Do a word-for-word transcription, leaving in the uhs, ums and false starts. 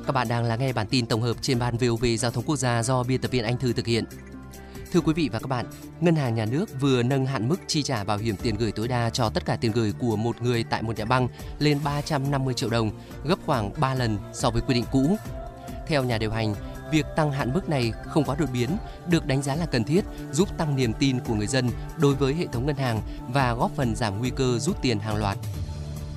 Các bạn đang lắng nghe bản tin tổng hợp trên ban vê o vê Giao thông Quốc gia do biên tập viên Anh Thư thực hiện. Thưa quý vị và các bạn, Ngân hàng Nhà nước vừa nâng hạn mức chi trả bảo hiểm tiền gửi tối đa cho tất cả tiền gửi của một người tại một nhà băng lên ba trăm năm mươi triệu đồng, gấp khoảng ba lần so với quy định cũ. Theo nhà điều hành, việc tăng hạn mức này không quá đột biến, được đánh giá là cần thiết, giúp tăng niềm tin của người dân đối với hệ thống ngân hàng và góp phần giảm nguy cơ rút tiền hàng loạt.